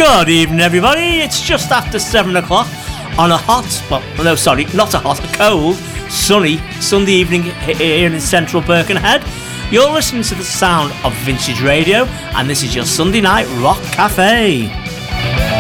Good evening, everybody. It's just after 7 o'clock on a hot, well, no, sorry, not a hot, a cold, sunny Sunday evening here in central Birkenhead. You're listening to the sound of vintage radio, and this is your Sunday night rock cafe.